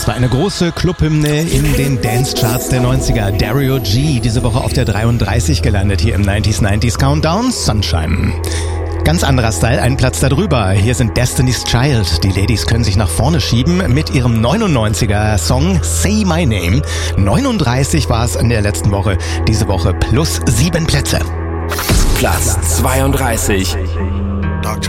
Das war eine große Clubhymne in den Dance-Charts der 90er. Dario G, diese Woche auf der 33 gelandet hier im 90s Countdown, Sunshine. Ganz anderer Style, einen Platz darüber. Hier sind Destiny's Child. Die Ladies können sich nach vorne schieben mit ihrem 99er Song Say My Name. 39 war es in der letzten Woche. Diese Woche plus 7 Plätze. Platz 32.